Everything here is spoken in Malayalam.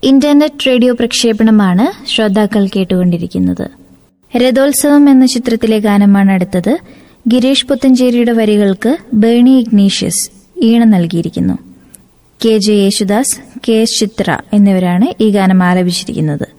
ഇന്റർനെറ്റ് റേഡിയോ പ്രക്ഷേപണമാണ് ശ്രോതാക്കൾ കേട്ടുകൊണ്ടിരിക്കുന്നത്. രഥോത്സവം എന്ന ചിത്രത്തിലെ ഗാനമാണ് അടുത്തത്. ഗിരീഷ് പുത്തഞ്ചേരിയുടെ വരികൾക്ക് ബേണി ഇഗ്നീഷ്യസ് ഈണം നൽകിയിരിക്കുന്നു. KJ യേശുദാസ്, KS ചിത്ര എന്നിവരാണ് ഈ ഗാനം ആലപിച്ചിരിക്കുന്നത്.